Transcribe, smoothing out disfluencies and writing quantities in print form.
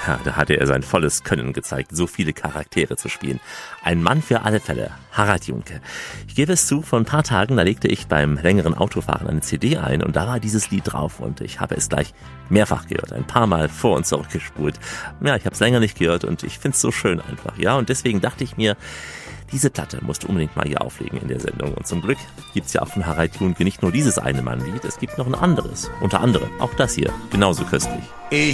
Ja, da hatte er sein volles Können gezeigt, so viele Charaktere zu spielen. Ein Mann für alle Fälle, Harald Juhnke. Ich gebe es zu, vor ein paar Tagen, da legte ich beim längeren Autofahren eine CD ein und da war dieses Lied drauf und ich habe es gleich mehrfach gehört, ein paar Mal vor- und zurückgespult. Ja, ich habe es länger nicht gehört und ich finde es so schön einfach, ja, und deswegen dachte ich mir, diese Platte musst du unbedingt mal hier auflegen in der Sendung. Und zum Glück gibt's ja auch von Harald Juhnke nicht nur dieses eine Mann-Lied, es gibt noch ein anderes. Unter anderem auch das hier, genauso köstlich.